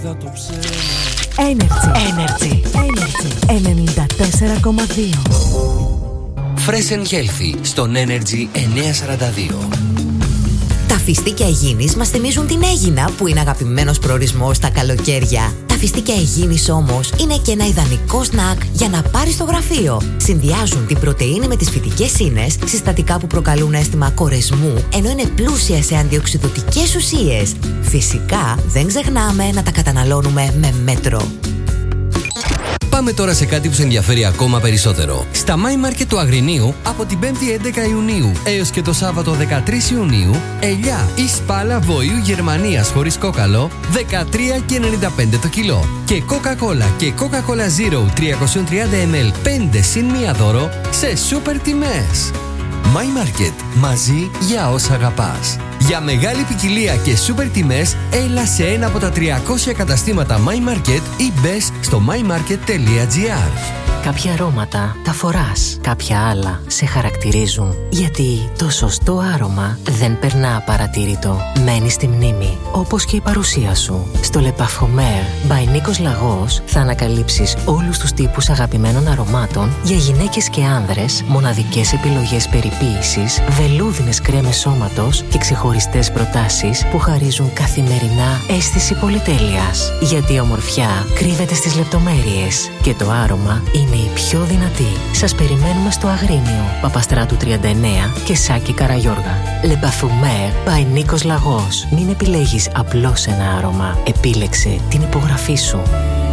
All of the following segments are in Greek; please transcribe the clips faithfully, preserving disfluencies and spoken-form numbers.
Energy. Energy. Energy. ενενήντα τέσσερα κόμμα δύο. Fresh and Healthy στον Energy εννιακόσια σαράντα δύο. Τα φιστίκια Αιγίνης μας θυμίζουν την Αίγινα που είναι αγαπημένος προορισμός στα καλοκαίρια. Τα φιστίκια Αιγίνης όμως είναι και ένα ιδανικό σνακ για να πάρεις στο γραφείο. Συνδυάζουν την πρωτεΐνη με τις φυτικές ίνες, συστατικά που προκαλούν αίσθημα κορεσμού, ενώ είναι πλούσια σε αντιοξειδωτικές ουσίες. Φυσικά δεν ξεχνάμε να τα καταναλώνουμε με μέτρο. Πάμε τώρα σε κάτι που σε ενδιαφέρει ακόμα περισσότερο. Στα My Market του Αγρινίου, από την πέμπτη έντεκα Ιουνίου έως και το Σάββατο δεκατρείς Ιουνίου, ελιά ή σπάλα βόηου Γερμανίας χωρίς κόκαλο, δεκατρία και ενενήντα πέντε το κιλό. Και Coca-Cola και Coca-Cola Zero τριακόσια τριάντα μιλιλίτρα πέντε συν μία δώρο σε σούπερ τιμές. My Market. Μαζί για όσα αγαπάς. Για μεγάλη ποικιλία και σούπερ τιμές, έλα σε ένα από τα τριακόσια καταστήματα My Market ή μπες στο my market τελεία gr. Κάποια αρώματα τα φοράς, κάποια άλλα σε χαρακτηρίζουν. Γιατί το σωστό άρωμα δεν περνά απαρατήρητο. Μένει στη μνήμη, όπως και η παρουσία σου. Στο Le Parfumeur by Νίκος Λαγός θα ανακαλύψεις όλους τους τύπους αγαπημένων αρωμάτων για γυναίκες και άνδρες, μοναδικές επιλογές περιποίησης, βελούδινες κρέμες σώματος και ξεχωριστές προτάσεις που χαρίζουν καθημερινά αίσθηση πολυτέλειας. Γιατί η ομορφιά κρύβεται στις λεπτομέρειες και το άρωμα είναι η πιο δυνατή. Σας περιμένουμε στο Αγρίνιο, Παπαστράτου τριάντα εννέα και Σάκη Καραγιώργα. Le Parfumeur by Νίκος Λαγός. Μην επιλέγεις απλώς ένα άρωμα. Επίλεξε την υπογραφή σου.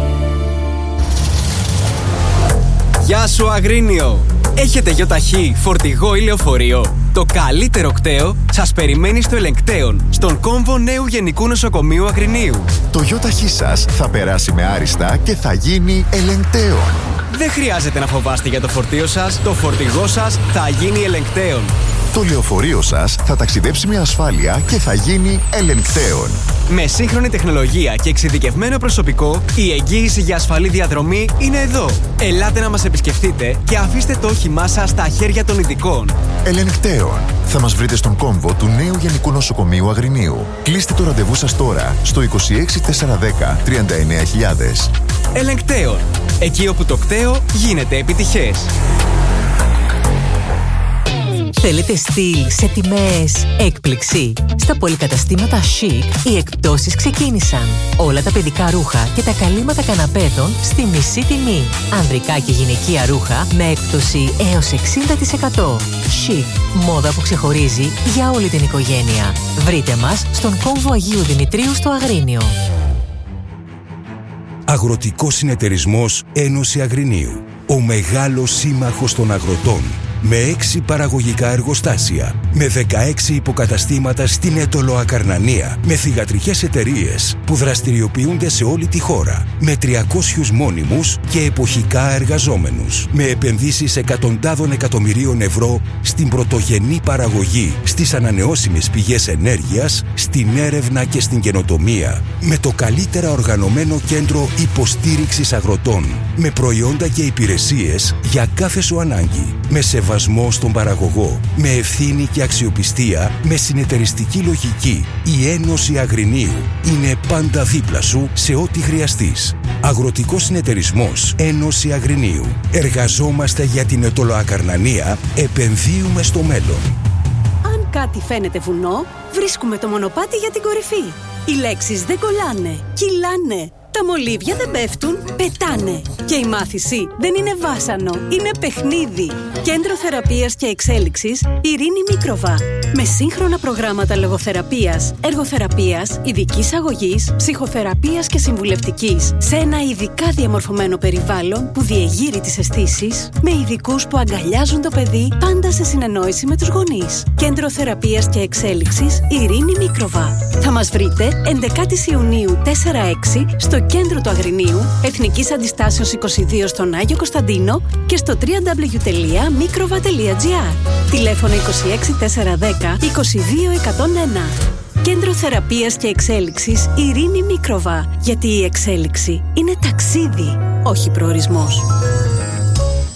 Γεια σου Αγρίνιο! Έχετε γιοταχή, φορτηγό ή λεωφορείο? Το καλύτερο κταίο σας περιμένει στο Ελεγκτέον, στον κόμβο νέου Γενικού Νοσοκομείου Αγρινίου. Το γιοταχή σας θα περάσει με άριστα και θα γίνει Ελεγκτέον. Δεν χρειάζεται να φοβάστε για το φορτίο σας, το φορτηγό σας θα γίνει Ελεγκτέον. Το λεωφορείο σας θα ταξιδέψει με ασφάλεια και θα γίνει Ελεγκτέον. Με σύγχρονη τεχνολογία και εξειδικευμένο προσωπικό, η εγγύηση για ασφαλή διαδρομή είναι εδώ. Ελάτε να μας επισκεφτείτε και αφήστε το όχημά σας στα χέρια των ειδικών. Ελεγκτέον. Θα μας βρείτε στον κόμβο του νέου Γενικού Νοσοκομείου Αγρινίου. Κλείστε το ραντεβού σας τώρα στο είκοσι έξι τετρακόσια δέκα τριάντα εννέα χιλιάδες. Ελεγκτέον. Εκεί όπου το κταίο γίνεται επιτυχές. Θέλετε στυλ σε τιμές έκπληξη? Στα πολυκαταστήματα Chic οι εκπτώσεις ξεκίνησαν. Όλα τα παιδικά ρούχα και τα καλύματα καναπέδων στη μισή τιμή. Ανδρικά και γυναικεία ρούχα με έκπτωση έως εξήντα τοις εκατό. Chic, μόδα που ξεχωρίζει για όλη την οικογένεια. Βρείτε μας στον κόμβο Αγίου Δημητρίου στο Αγρίνιο. Αγροτικός Συνεταιρισμός Ένωση Αγρινίου. Ο μεγάλος σύμμαχος των αγροτών. Με έξι παραγωγικά εργοστάσια, με δεκαέξι υποκαταστήματα στην Αιτωλοακαρνανία, με θυγατρικές εταιρείες που δραστηριοποιούνται σε όλη τη χώρα, με τριακόσιους μόνιμους και εποχικά εργαζόμενους, με επενδύσεις εκατοντάδων εκατομμυρίων ευρώ στην πρωτογενή παραγωγή, στις ανανεώσιμες πηγές ενέργειας, στην έρευνα και στην καινοτομία, με το καλύτερα οργανωμένο κέντρο υποστήριξης αγροτών, με προϊόντα και υπηρεσίες για κάθε σου ανάγκη, με σεβασμό στον παραγωγό, με ευθύνη και αξιοπιστία, με συνεταιριστική λογική. Η Ένωση Αγρινίου είναι πάντα δίπλα σου σε ό,τι χρειαστείς. Αγροτικός Συνεταιρισμός Ένωση Αγρινίου. Εργαζόμαστε για την Αιτωλοακαρνανία, επενδύουμε στο μέλλον. Αν κάτι φαίνεται βουνό, βρίσκουμε το μονοπάτι για την κορυφή. Οι λέξεις δεν κολλάνε, κυλάνε. Τα μολύβια δεν πέφτουν, πετάνε. Και η μάθηση δεν είναι βάσανο, είναι παιχνίδι. Κέντρο Θεραπείας και Εξέλιξης Ειρήνη Μίκροβα. Με σύγχρονα προγράμματα λογοθεραπείας, εργοθεραπείας, ειδικής αγωγής, ψυχοθεραπείας και συμβουλευτικής. Σε ένα ειδικά διαμορφωμένο περιβάλλον που διεγείρει τις αισθήσεις, με ειδικούς που αγκαλιάζουν το παιδί, πάντα σε συνεννόηση με τους γονείς. Κέντρο Θεραπείας και Εξέλιξης Ειρήνη Μίκροβα. Θα μας βρείτε έντεκα Ιουνίου τέσσερα έξι στο κέντρο του Αγρινίου, Εθνικής Αντιστάσεως είκοσι δύο στον Άγιο Κωνσταντίνο και στο double-u double-u double-u τελεία mikrova τελεία gr. Τηλέφωνο είκοσι έξι τετρακόσια δέκα είκοσι δύο εκατόν ένα. Κέντρο Θεραπείας και Εξέλιξης Ειρήνη Μίκροβα. Γιατί η εξέλιξη είναι ταξίδι, όχι προορισμός.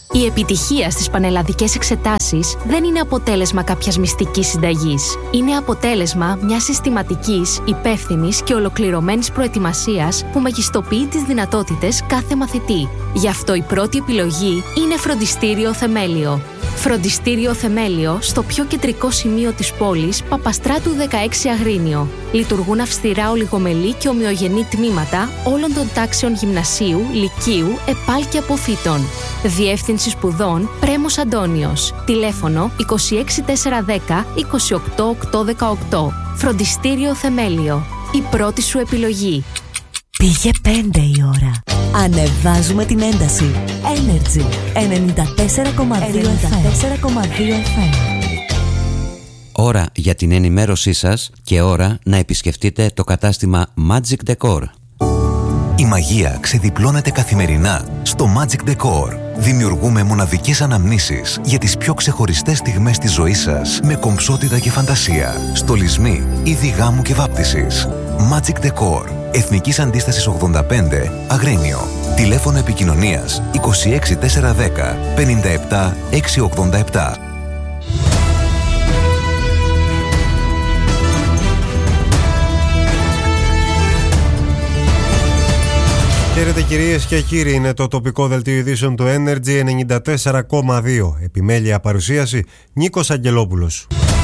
Η επιτυχία στις πανελλαδικές εξετάσεις δεν είναι αποτέλεσμα κάποιας μυστικής συνταγής. Είναι αποτέλεσμα μιας συστηματικής, υπεύθυνης και ολοκληρωμένης προετοιμασίας που μεγιστοποιεί τις δυνατότητες κάθε μαθητή. Γι' αυτό η πρώτη επιλογή είναι Φροντιστήριο Θεμέλιο. Φροντιστήριο Θεμέλιο στο πιο κεντρικό σημείο της πόλης, Παπαστράτου δεκαέξι Αγρίνιο. Λειτουργούν αυστηρά ολιγομελή και ομοιογενή τμήματα όλων των τάξεων γυμνασίου, λυκείου, επάλ και αποφύτων. Διεύθυνση σπουδών Πρέμος Αντώνιος. Τηλέφωνο είκοσι έξι τετρακόσια δέκα είκοσι οκτώ οκτακόσια δεκαοκτώ. Φροντιστήριο Θεμέλιο. Η πρώτη σου επιλογή. Πήγε πέντε η ώρα. Ανεβάζουμε την ένταση. Energy ενενήντα τέσσερα κόμμα δύο εφ εμ. Ώρα για την ενημέρωσή σας και ώρα να επισκεφτείτε το κατάστημα Magic Decor. Η μαγεία ξεδιπλώνεται καθημερινά στο Magic Decor. Δημιουργούμε μοναδικές αναμνήσεις για τις πιο ξεχωριστές στιγμές της ζωής σας με κομψότητα και φαντασία. Στολισμοί, είδη γάμου και βάπτισης. Magic Decor. Εθνικής Αντίστασης ογδόντα πέντε, Αγρίνιο. Τηλέφωνο επικοινωνίας είκοσι έξι τετρακόσια δέκα πενήντα επτά εξακόσια ογδόντα επτά. Χαίρετε κυρίες και κύριοι, είναι το τοπικό δελτίο ειδήσεων του Energy ενενήντα τέσσερα κόμμα δύο. Επιμέλεια παρουσίαση Νίκος Αγγελόπουλος.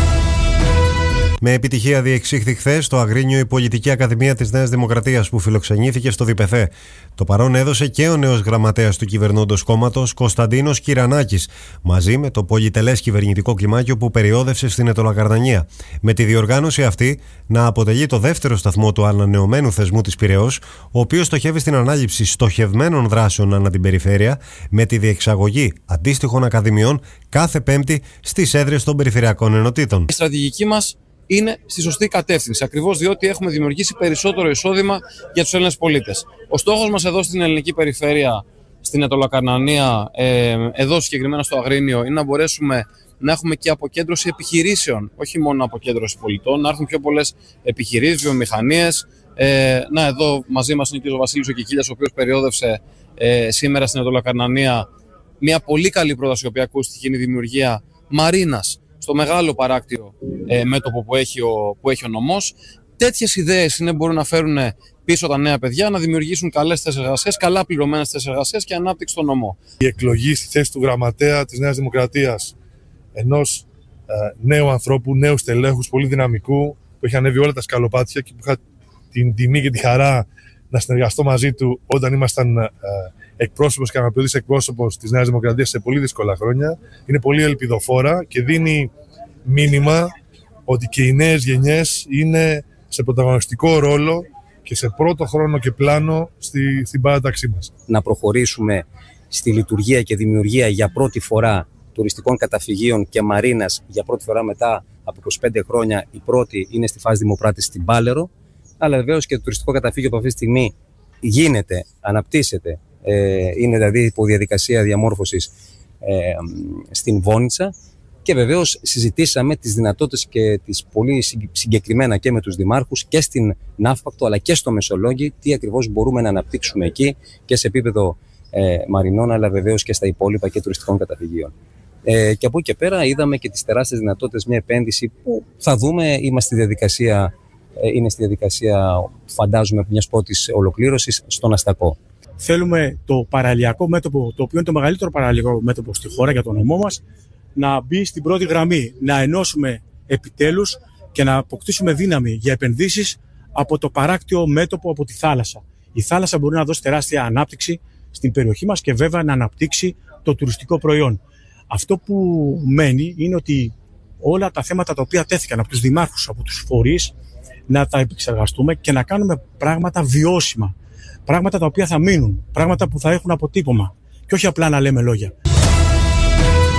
Με επιτυχία διεξήχθη χθες στο Αγρίνιο η Πολιτική Ακαδημία της Νέας Δημοκρατίας που φιλοξενήθηκε στο ΔΠΘ. Το παρόν έδωσε και ο νέος γραμματέας του κυβερνώντος κόμματος Κωνσταντίνος Κυρανάκης, μαζί με το πολυτελές κυβερνητικό κλιμάκιο που περιόδευσε στην Αιτωλακαρνανία. Με τη διοργάνωση αυτή να αποτελεί το δεύτερο σταθμό του ανανεωμένου θεσμού της Πειραιώς, ο οποίος στοχεύει στην ανάληψη στοχευμένων δράσεων ανά την περιφέρεια, με τη διεξαγωγή αντίστοιχων ακαδημιών κάθε Πέμπτη στις έδρες των περιφερειακών ενωτήτων. Η στρατηγική μας είναι στη σωστή κατεύθυνση, ακριβώς διότι έχουμε δημιουργήσει περισσότερο εισόδημα για τους Έλληνες πολίτες. Ο στόχος μας εδώ στην ελληνική περιφέρεια, στην Αιτωλακαρνανία, ε, εδώ συγκεκριμένα στο Αγρίνιο, είναι να μπορέσουμε να έχουμε και αποκέντρωση επιχειρήσεων, όχι μόνο αποκέντρωση πολιτών, να έρθουν πιο πολλές επιχειρήσεις, βιομηχανίες. Ε, να, εδώ μαζί μας είναι και ο Βασίλης ο Κικίλιας, ο οποίος περιόδευσε ε, σήμερα στην Αιτωλακαρνανία μια πολύ καλή πρόταση, η οποία ακούστηκε, είναι η δημιουργία μαρίνας στο μεγάλο παράκτιο ε, μέτωπο που έχει, ο, που έχει ο νομός. Τέτοιες ιδέες είναι μπορούν να φέρουν πίσω τα νέα παιδιά, να δημιουργήσουν καλές θέσεις εργασίας, καλά πληρωμένες θέσεις εργασίας και ανάπτυξη στον νομό. Η εκλογή στη θέση του γραμματέα της Νέας Δημοκρατίας, ενός ε, νέου ανθρώπου, νέου στελέχους, πολύ δυναμικού, που έχει ανέβει όλα τα σκαλοπάτια και που είχα την τιμή και τη χαρά να συνεργαστώ μαζί του όταν ήμασταν ε, εκπρόσωπος και αναπληρωτής εκπρόσωπος της Νέας Δημοκρατίας σε πολύ δύσκολα χρόνια. Είναι πολύ ελπιδοφόρα και δίνει μήνυμα ότι και οι νέες γενιές είναι σε πρωταγωνιστικό ρόλο και σε πρώτο χρόνο και πλάνο στη, στην παράταξή μας. Να προχωρήσουμε στη λειτουργία και δημιουργία για πρώτη φορά τουριστικών καταφυγίων και μαρίνας για πρώτη φορά μετά από είκοσι πέντε χρόνια. Η πρώτη είναι στη φάση δημοπράτηση στην Πάλαιρο, αλλά βεβαίως και το τουριστικό καταφύγιο που αυτή τη στιγμή γίνεται, αναπτύσσεται, ε, είναι δηλαδή υπό διαδικασία διαμόρφωσης ε, στην Βόνιτσα. Και βεβαίως συζητήσαμε τις δυνατότητες και τις πολύ συγκεκριμένα και με τους δημάρχους και στην Ναύπακτο αλλά και στο Μεσολόγγι, τι ακριβώς μπορούμε να αναπτύξουμε εκεί και σε επίπεδο ε, μαρινών, αλλά βεβαίως και στα υπόλοιπα και τουριστικών καταφυγίων. Ε, και από εκεί και πέρα είδαμε και τις τεράστιες δυνατότητες, μια επένδυση που θα δούμε, είμαστε στη διαδικασία, ε, είναι στη διαδικασία, φαντάζομαι, μιας πρώτης ολοκλήρωσης στον Αστακό. Θέλουμε το παραλιακό μέτωπο, το οποίο είναι το μεγαλύτερο παραλιακό μέτωπο στη χώρα για τον νομό μας, να μπει στην πρώτη γραμμή, να ενώσουμε επιτέλους και να αποκτήσουμε δύναμη για επενδύσεις από το παράκτιο μέτωπο, από τη θάλασσα. Η θάλασσα μπορεί να δώσει τεράστια ανάπτυξη στην περιοχή μας και βέβαια να αναπτύξει το τουριστικό προϊόν. Αυτό που μένει είναι ότι όλα τα θέματα τα οποία τέθηκαν από τους δημάρχους, από τους φορείς, να τα επεξεργαστούμε και να κάνουμε πράγματα βιώσιμα. Πράγματα τα οποία θα μείνουν, πράγματα που θα έχουν αποτύπωμα και όχι απλά να λέμε λόγια.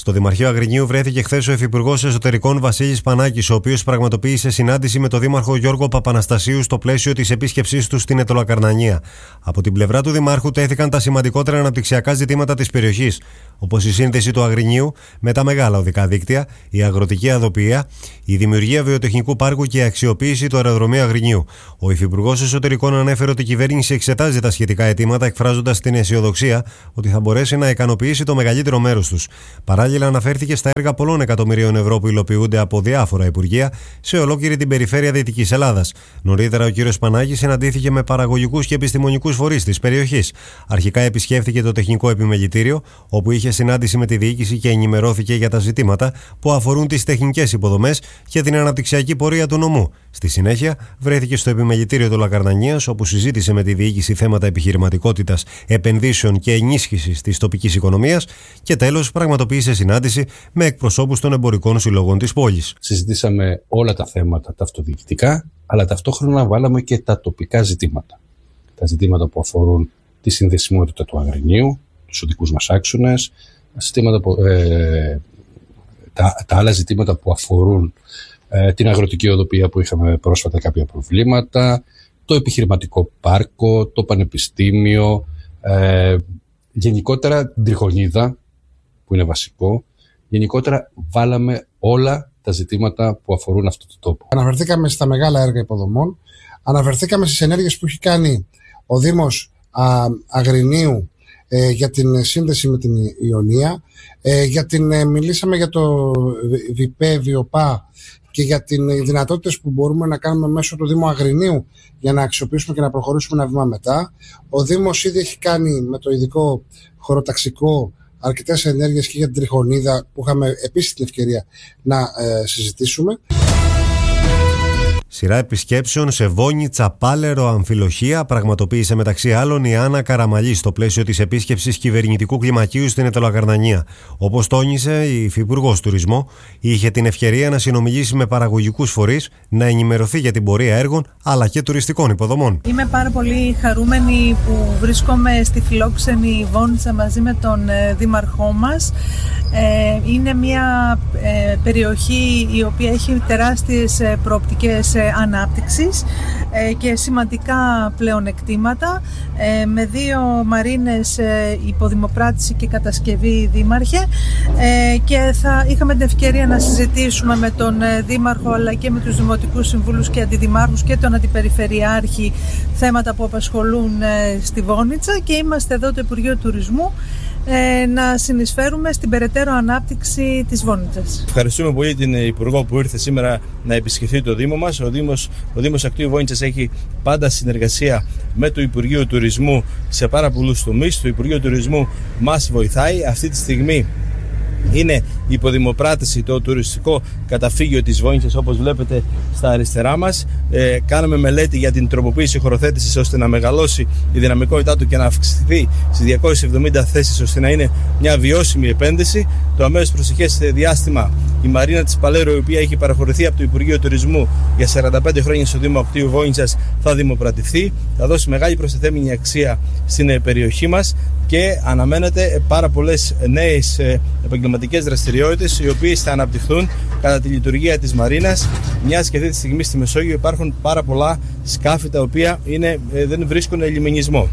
Στο Δημαρχείο Αγρινίου βρέθηκε χθες ο Υφυπουργός Εσωτερικών Βασίλης Πανάκης, ο οποίος πραγματοποίησε συνάντηση με τον Δήμαρχο Γιώργο Παπαναστασίου στο πλαίσιο της επίσκεψής του στην Ετωλοακαρνανία. Από την πλευρά του Δημάρχου τέθηκαν τα σημαντικότερα αναπτυξιακά ζητήματα της περιοχής, όπως η σύνδεση του Αγρινίου με τα μεγάλα οδικά δίκτυα, η αγροτική αδοποιία, η δημιουργία βιοτεχνικού πάρκου και η αξιοποίηση του αεροδρομίου Αγρινίου. Ο Υφυπουργός Εσωτερικών ανέφερε ότι η κυβέρνηση εξετάζει τα σχετικά αιτήματα, εκφράζοντας την αισιοδοξία ότι θα μπορέσει να ικανοποιήσει το μεγαλύτερο μέρος τους. Παράλληλα, αναφέρθηκε στα έργα πολλών εκατομμυρίων ευρώ που υλοποιούνται από διάφορα υπουργεία σε ολόκληρη την περιφέρεια Δυτικής Ελλάδας. Νωρίτερα, ο κ. Πανάκης συναντήθηκε με παραγωγικούς και επιστημονικούς φορείς της περιοχής. Αρχικά επισκέφθηκε το Τεχνικό Επιμελητήριο, όπου είχε συνάντηση με τη διοίκηση και ενημερώθηκε για τα ζητήματα που αφορούν τις τεχνικές υποδομές και την αναπτυξιακή πορεία του νομού. Στη συνέχεια, βρέθηκε στο Επιμελητήριο του Λακαρνανίας, όπου συζήτησε με τη διοίκηση θέματα επιχειρηματικότητας, επενδύσεων και ενίσχυσης της τοπικής οικονομίας και τέλος πραγματοποίησε συνάντηση με εκπροσώπους των εμπορικών συλλογών της πόλης. Συζητήσαμε όλα τα θέματα τα αυτοδιοικητικά, αλλά ταυτόχρονα βάλαμε και τα τοπικά ζητήματα. Τα ζητήματα που αφορούν τη συνδεσιμότητα του Αγρινίου, τους οδικούς μας άξονες, που, ε, τα, τα άλλα ζητήματα που αφορούν ε, την αγροτική οδοποιία που είχαμε πρόσφατα κάποια προβλήματα, το επιχειρηματικό πάρκο, το πανεπιστήμιο, ε, γενικότερα την τριχονίδα που είναι βασικό. Γενικότερα βάλαμε όλα τα ζητήματα που αφορούν αυτό το τόπο. Αναφερθήκαμε στα μεγάλα έργα υποδομών, αναφερθήκαμε στις ενέργειες που έχει κάνει ο Δήμος α, Αγρινίου ε, για την σύνδεση με την Ιωνία, ε, για την, ε, μιλήσαμε για το ΒΙΠΕ, ΒΙΟΠΑ και για τις δυνατότητες που μπορούμε να κάνουμε μέσω του Δήμου Αγρινίου για να αξιοποιήσουμε και να προχωρήσουμε ένα βήμα μετά. Ο Δήμος ήδη έχει κάνει με το ειδικό χωροταξικό αρκετές ενέργειες και για την τριχονίδα που είχαμε επίσης την ευκαιρία να ε, συζητήσουμε. Σειρά επισκέψεων σε Βόνιτσα, Πάλερο, Αμφιλοχεία πραγματοποίησε μεταξύ άλλων η Άννα Καραμαλή στο πλαίσιο της επίσκεψης κυβερνητικού κλιμακίου στην Ετωλοακαρνανία. Όπως τόνισε η Υφυπουργός Τουρισμού, είχε την ευκαιρία να συνομιλήσει με παραγωγικούς φορείς, να ενημερωθεί για την πορεία έργων αλλά και τουριστικών υποδομών. Είμαι πάρα πολύ χαρούμενη που βρίσκομαι στη φιλόξενη Βόνιτσα μαζί με τον δήμαρχό μας. Είναι μια περιοχή η οποία έχει τεράστιες προοπτικές ανάπτυξης και σημαντικά πλεονεκτήματα, με δύο μαρίνες υποδημοπράτηση και κατασκευή δήμαρχε, και θα είχαμε την ευκαιρία να συζητήσουμε με τον δήμαρχο αλλά και με τους δημοτικούς συμβούλους και αντιδημάρχους και τον αντιπεριφερειάρχη θέματα που απασχολούν στη Βόνιτσα, και είμαστε εδώ το Υπουργείο Τουρισμού να συνεισφέρουμε στην περαιτέρω ανάπτυξη της Βόνιτσας. Ευχαριστούμε πολύ την Υπουργό που ήρθε σήμερα να επισκεφθεί το Δήμο μας. Ο Δήμος, ο Δήμος Ακτίου Βόνιτσας έχει πάντα συνεργασία με το Υπουργείο Τουρισμού σε πάρα πολλούς τομείς. Το Υπουργείο Τουρισμού μας βοηθάει. Αυτή τη στιγμή είναι η υποδημοπράτηση, το τουριστικό καταφύγιο της Βόνιτσας, όπως βλέπετε στα αριστερά μας. Ε, κάναμε μελέτη για την τροποποίηση χωροθέτησης ώστε να μεγαλώσει η δυναμικότητά του και να αυξηθεί στις διακόσιες εβδομήντα θέσεις, ώστε να είναι μια βιώσιμη επένδυση. Το αμέσως προσεχές διάστημα η Μαρίνα της Παλέρου, η οποία έχει παραχωρηθεί από το Υπουργείο Τουρισμού για σαράντα πέντε χρόνια στο Δήμο Ακτίου Βόνιτσας, θα δημοπρατηθεί, θα δώσει μεγάλη προστιθέμενη αξία στην περιοχή μας και αναμένεται πάρα πολλές νέες επαγγελματικές δραστηριότητες οι οποίες θα αναπτυχθούν κατά τη λειτουργία της Μαρίνας, μιας και αυτή τη στιγμή στη Μεσόγειο υπάρχουν πάρα πολλά σκάφη τα οποία είναι, δεν βρίσκουν λιμενισμό.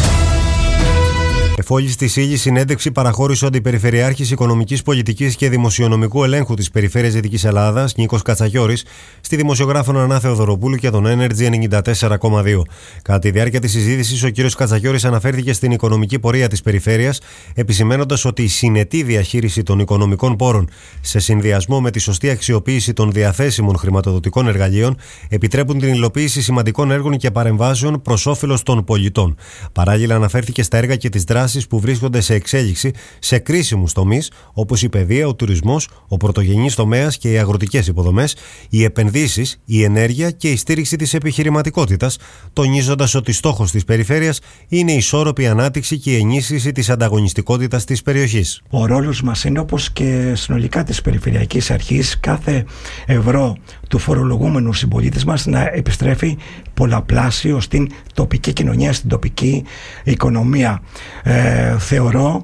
Εφόλης της ύλης συνέντευξη παραχώρησε ο Αντιπεριφερειάρχης Οικονομικής Πολιτικής και Δημοσιονομικού Ελέγχου της Περιφέρειας Δυτικής Ελλάδας, Νίκος Κατσαγιώρης, στη δημοσιογράφο Νανά Θεοδωροπούλου και τον Energy ενενήντα τέσσερα κόμμα δύο. Κατά τη διάρκεια της συζήτησης, ο κ. Κατσαγιώρης αναφέρθηκε στην οικονομική πορεία της περιφέρειας, επισημαίνοντας ότι η συνετή διαχείριση των οικονομικών πόρων σε συνδυασμό με τη σωστή αξιοποίηση των διαθέσιμων χρηματοδοτικών εργαλείων επιτρέπουν την υλοποίηση σημαντικών έργων και παρεμβάσεων προς όφελος των πολιτών. Παράλληλα, αναφέρθηκε στα έργα και τις δράσεις που βρίσκονται σε εξέλιξη σε κρίσιμους τομείς όπως η παιδεία, ο τουρισμός, ο πρωτογενής τομέας και οι αγροτικές υποδομές, οι επενδύσεις, η ενέργεια και η στήριξη της επιχειρηματικότητας, τονίζοντας ότι στόχος της περιφέρειας είναι η ισόρροπη ανάπτυξη και η ενίσχυση της ανταγωνιστικότητας της περιοχής. Ο ρόλος μας είναι, όπως και συνολικά της Περιφερειακής Αρχής, κάθε ευρώ του φορολογούμενου συμπολίτες μας να επιστρέφει πολλαπλάσιο στην τοπική κοινωνία, στην τοπική οικονομία. Ε, θεωρώ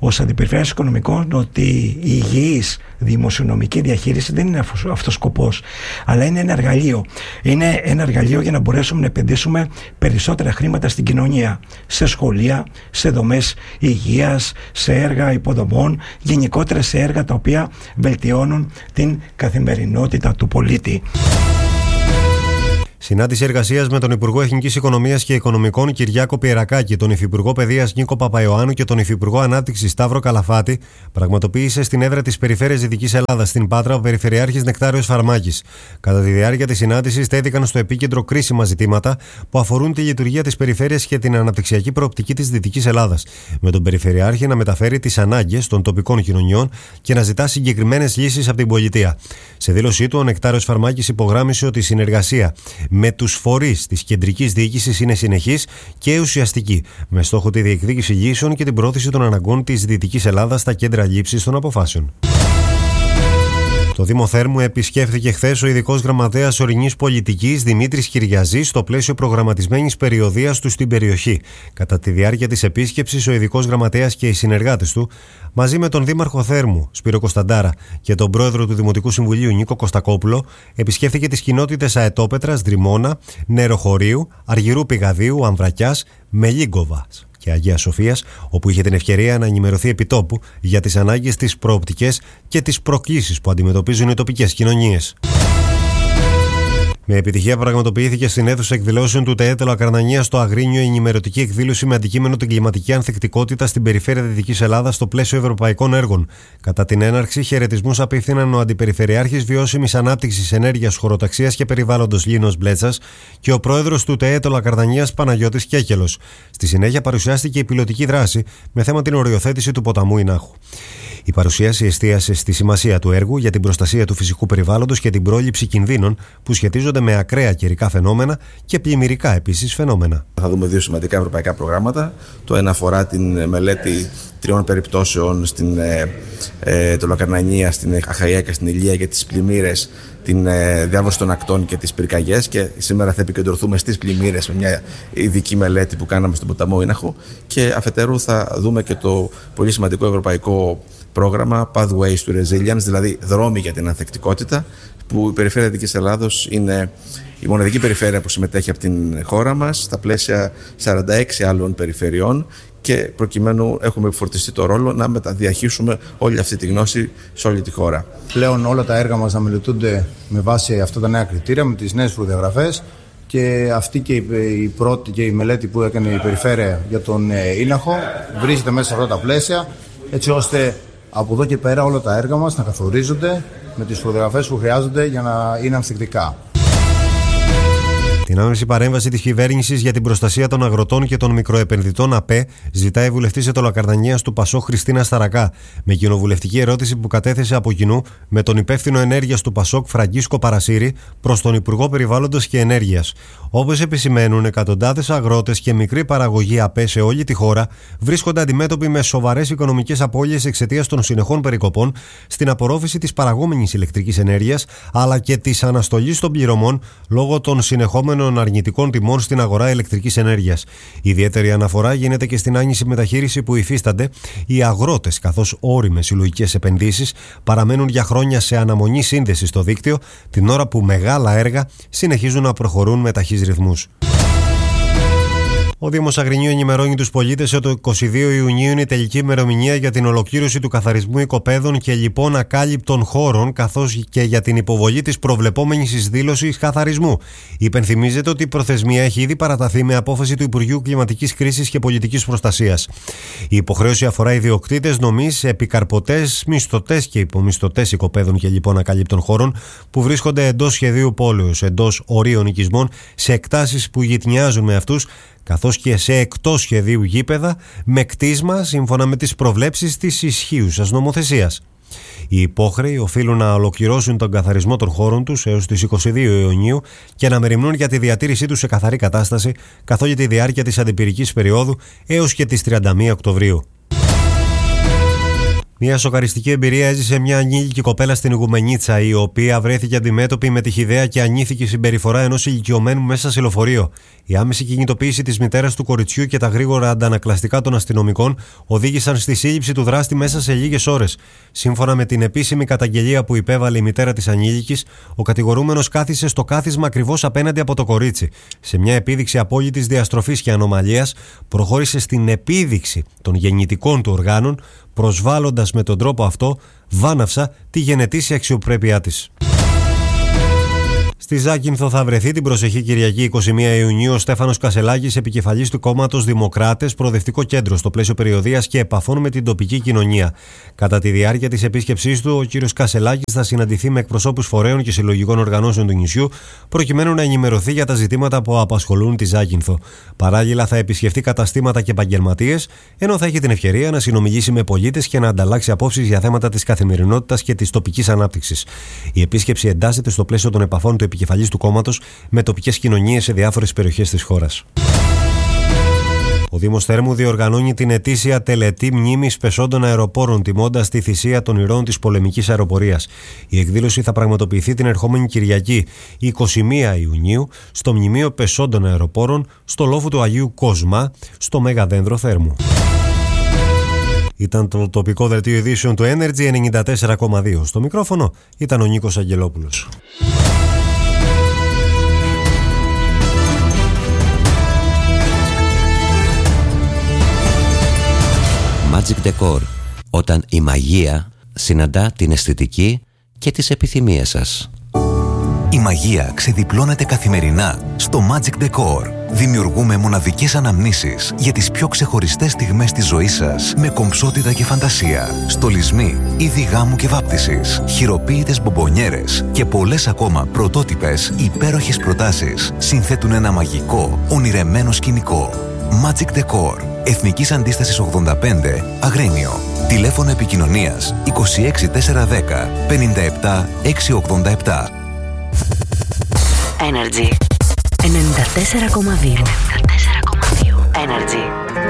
ως Αντιπεριφέρειας Οικονομικών ότι η υγιής δημοσιονομική διαχείριση δεν είναι αυτός ο σκοπός, αλλά είναι ένα εργαλείο. Είναι ένα εργαλείο για να μπορέσουμε να επενδύσουμε περισσότερα χρήματα στην κοινωνία, σε σχολεία, σε δομές υγείας, σε έργα υποδομών, γενικότερα σε έργα τα οποία βελτιώνουν την καθημερινότητα του πολίτη. Συνάντηση εργασίας με τον Υπουργό Εθνικής Οικονομίας και Οικονομικών Κυριάκο Πιερακάκη, τον Υφυπουργό Παιδείας Νίκο Παπαϊωάννου και τον Υφυπουργό Ανάπτυξης Σταύρο Καλαφάτη πραγματοποίησε στην έδρα της Περιφέρειας Δυτικής Ελλάδας, στην Πάτρα, ο Περιφερειάρχης Νεκτάριος Φαρμάκης. Κατά τη διάρκεια της συνάντησης τέθηκαν στο επίκεντρο κρίσιμα ζητήματα που αφορούν τη λειτουργία της περιφέρειας και την αναπτυξιακή προοπτική της Δυτικής Ελλάδας, με τον Περιφερειάρχη να μεταφέρει τις ανάγκες των τοπικών κοινωνιών και να ζητά συγκεκριμένες λύσεις από την πολιτεία. Σε δήλωσή του, ο Νεκτάριος Φαρμάκης υπογράμμισε ότι η συνεργασία με τους φορείς της κεντρικής διοίκησης είναι συνεχής και ουσιαστική, με στόχο τη διεκδίκηση λύσεων και την πρόθεση των αναγκών της Δυτικής Ελλάδας στα κέντρα λήψης των αποφάσεων. Το Δήμο Θέρμου επισκέφθηκε χθες ο ειδικός γραμματέας ορεινής πολιτικής Δημήτρης Κυριαζής στο πλαίσιο προγραμματισμένης περιοδείας του στην περιοχή. Κατά τη διάρκεια της επίσκεψης, ο ειδικός γραμματέας και οι συνεργάτες του, μαζί με τον Δήμαρχο Θέρμου Σπύρο Κωνσταντάρα και τον πρόεδρο του Δημοτικού Συμβουλίου Νίκο Κωστακόπουλο, επισκέφθηκε τις κοινότητες Αετόπετρας, Δρυμώνα, Νεροχωρίου, Αργυρού Πηγαδίου, Αμβρακιάς, Μελίγκοβας και Αγίας Σοφίας, όπου είχε την ευκαιρία να ενημερωθεί επιτόπου για τις ανάγκες, τις προοπτικές και τις προκλήσεις που αντιμετωπίζουν οι τοπικές κοινωνίες. Με επιτυχία πραγματοποιήθηκε στην αίθουσα εκδηλώσεων του ΤΕΕ Τελοακαρνανία στο Αγρίνιο ενημερωτική εκδήλωση με αντικείμενο την κλιματική ανθεκτικότητα στην περιφέρεια Δυτικής Ελλάδας στο πλαίσιο ευρωπαϊκών έργων. Κατά την έναρξη, χαιρετισμούς απίφθηναν ο Αντιπεριφερειάρχης Βιώσιμης Ανάπτυξης Ενέργειας, Χωροταξίας και Περιβάλλοντος Λίνος Μπλέτσας και ο πρόεδρος του ΤΕΕ Τελοακαρνανίας Παναγιώτης Κέκελος. Στη συνέχεια παρουσιάστηκε η πιλωτική δράση με θέμα την οριοθέτηση του ποταμού Ινάχου. Η παρουσίαση εστίασε στη σημασία του έργου για την προστασία του φυσικού περιβάλλοντος και την πρόληψη κινδύνων που σχετίζονται με ακραία καιρικά φαινόμενα και πλημμυρικά επίσης φαινόμενα. Θα δούμε δύο σημαντικά ευρωπαϊκά προγράμματα. Το ένα αφορά την μελέτη τριών περιπτώσεων στην ε, ε, Τελοακαρνανία, στην Αχαΐα και στην Ηλία για τις πλημμύρες, την ε, διάβρωση των ακτών και τις πυρκαγιές, και σήμερα θα επικεντρωθούμε στις πλημμύρες με μια ειδική μελέτη που κάναμε στον ποταμό Ίναχο, και αφετέρου θα δούμε και το πολύ σημαντικό ευρωπαϊκό πρόγραμμα Pathways to Resilience, δηλαδή δρόμοι για την ανθεκτικότητα, που η περιφέρεια Δυτικής Ελλάδος είναι η μοναδική περιφέρεια που συμμετέχει από την χώρα μας στα πλαίσια σαράντα έξι άλλων περιφερειών, και προκειμένου έχουμε φορτιστεί το ρόλο να μεταδιαχύσουμε όλη αυτή τη γνώση σε όλη τη χώρα. Πλέον όλα τα έργα μας να μελετούνται με βάση αυτά τα νέα κριτήρια, με τις νέες προδιαγραφές, και αυτή και η πρώτη και η μελέτη που έκανε η περιφέρεια για τον Ίναχο βρίσκεται μέσα σε αυτά τα πλαίσια, έτσι ώστε από εδώ και πέρα όλα τα έργα μας να καθορίζονται με τις προδιαγραφές που χρειάζονται για να είναι ανθεκτικά. Την άμεση παρέμβαση της κυβέρνησης για την προστασία των αγροτών και των μικροεπενδυτών ΑΠΕ ζητάει η βουλευτής Ετωλοκαρνανίας του Πασόκ Χριστίνα Σταρακά, με κοινοβουλευτική ερώτηση που κατέθεσε από κοινού με τον υπεύθυνο ενέργειας του Πασόκ Φραγκίσκο Παρασύρη προς τον Υπουργό Περιβάλλοντος και Ενέργειας. Όπως επισημαίνουν, εκατοντάδες αγρότες και μικρή παραγωγή ΑΠΕ σε όλη τη χώρα βρίσκονται αντιμέτωποι με σοβαρές οικονομικές απώλειες εξαιτίας των συνεχών περικοπών στην απορρόφηση της παραγόμενης ηλεκτρικής ενέργειας, αλλά και της αναστολής των πληρωμών λόγω των συνεχόμενων αρνητικών τιμών στην αγορά ηλεκτρικής ενέργειας. Ιδιαίτερη αναφορά γίνεται και στην άνηση μεταχείριση που υφίστανται οι αγρότες, καθώς ώριμες συλλογικές επενδύσεις παραμένουν για χρόνια σε αναμονή σύνδεση στο δίκτυο, την ώρα που μεγάλα έργα συνεχίζουν να προχωρούν με ταχύς ρυθμούς. Ο Δήμος Αγρινίου ενημερώνει τους πολίτες ότι το είκοσι δύο Ιουνίου είναι η τελική ημερομηνία για την ολοκλήρωση του καθαρισμού οικοπαίδων και λοιπόν ακάλυπτων χώρων, καθώς και για την υποβολή της προβλεπόμενης δήλωσης καθαρισμού. Υπενθυμίζεται ότι η προθεσμία έχει ήδη παραταθεί με απόφαση του Υπουργείου Κλιματικής Κρίσης και Πολιτικής Προστασίας. Η υποχρέωση αφορά ιδιοκτήτες νομής, επικαρπωτές, μισθωτές και υπομισθωτές οικοπαίδων και λοιπόν ακάλυπτων χώρων που βρίσκονται εντός σχεδίου πόλεως, εντός ορίων οικισμών, σε εκτάσεις που γειτνιάζουν με αυτούς, καθώς και σε εκτός σχεδίου γήπεδα με κτίσμα σύμφωνα με τις προβλέψεις της ισχύουσας νομοθεσίας. Οι υπόχρεοι οφείλουν να ολοκληρώσουν τον καθαρισμό των χώρων τους έως τις είκοσι δύο Ιουνίου και να μεριμνούν για τη διατήρησή τους σε καθαρή κατάσταση καθ' όλη τη διάρκεια της αντιπυρικής περίοδου έως και τις τριάντα μία Οκτωβρίου. Μια σοκαριστική εμπειρία έζησε μια ανήλικη κοπέλα στην Ιγουμενίτσα, η οποία βρέθηκε αντιμέτωπη με τη χυδαία και ανήθικη συμπεριφορά ενός ηλικιωμένου μέσα σε λεωφορείο. Η άμεση κινητοποίηση της μητέρας του κοριτσιού και τα γρήγορα αντανακλαστικά των αστυνομικών οδήγησαν στη σύλληψη του δράστη μέσα σε λίγες ώρες. Σύμφωνα με την επίσημη καταγγελία που υπέβαλε η μητέρα της ανήλικης, ο κατηγορούμενος κάθισε στο κάθισμα ακριβώς απέναντι από το κορίτσι. Σε μια επίδειξη απόλυτης διαστροφής και ανομαλίας, προχώρησε στην επίδειξη των γεννητικών του οργάνων, προσβάλλοντας με τον τρόπο αυτό βάναυσα τη γενετήσια αξιοπρέπειά της. Στη Ζάκυνθο θα βρεθεί την προσεχή Κυριακή εικοστή πρώτη Ιουνίου ο Στέφανος Κασελάκης, επικεφαλής του κόμματος Δημοκράτες, προοδευτικό κέντρο στο πλαίσιο περιοδείας και επαφών με την τοπική κοινωνία. Κατά τη διάρκεια της επίσκεψής του, ο κ. Κασελάκης θα συναντηθεί με εκπροσώπους φορέων και συλλογικών οργανώσεων του νησιού, προκειμένου να ενημερωθεί για τα ζητήματα που απασχολούν τη Ζάκυνθο. Παράλληλα, θα επισκεφτεί καταστήματα και επαγγελματίες, ενώ θα έχει την ευκαιρία να συνομιλήσει με πολίτες και να ανταλλάξει απόψεις για θέματα της καθημερινότητας και της τοπικής ανάπτυξης. Η επίσκεψη εντάσσεται στο πλαίσιο των επαφών του επικεφαλής του κόμματος με τοπικές κοινωνίες σε διάφορες περιοχές της χώρας. Ο Δήμος Θέρμου διοργανώνει την ετήσια τελετή μνήμης πεσόντων αεροπόρων, τιμώντας τη θυσία των ηρώων της πολεμικής αεροπορίας. Η εκδήλωση θα πραγματοποιηθεί την ερχόμενη Κυριακή, εικοστή πρώτη Ιουνίου, στο Μνημείο Πεσόντων Αεροπόρων, στο λόφο του Αγίου Κοσμά, στο Μέγα Δένδρο Θέρμου. Ήταν το τοπικό δελτίο ειδήσεων του Energy ενενήντα τέσσερα κόμμα δύο. Στο μικρόφωνο ήταν ο Νίκος Αγγελόπουλος. Magic Decor, όταν η μαγεία συναντά την αισθητική και τις επιθυμίες σας. Η μαγεία ξεδιπλώνεται καθημερινά στο Magic Decor. Δημιουργούμε μοναδικές αναμνήσεις για τις πιο ξεχωριστές στιγμές της ζωής σας με κομψότητα και φαντασία. Στολισμοί, είδη γάμου και βάπτισης, χειροποίητες μπομπονιέρες και πολλές ακόμα πρωτότυπες υπέροχες προτάσεις συνθέτουν ένα μαγικό, ονειρεμένο σκηνικό. Magic Decor. Εθνικής Αντίστασης ογδόντα πέντε, Αγρίνιο. Τηλέφωνο επικοινωνίας είκοσι έξι τετρακόσια δέκα πενήντα επτά εξακόσια ογδόντα επτά. Energy ενενήντα τέσσερα κόμμα δύο. Energy.